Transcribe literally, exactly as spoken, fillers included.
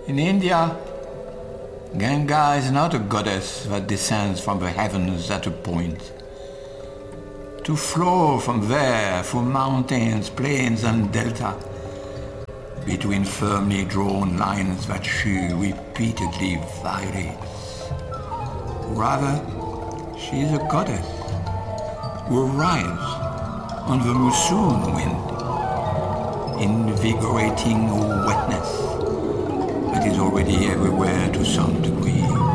In India, Ganga is not a goddess that descends from the heavens at a point, to flow from there through mountains, plains and delta, between firmly drawn lines that she repeatedly violates. Rather, she is a goddess who arrives on the monsoon wind, invigorating a wetness that is already everywhere to some degree.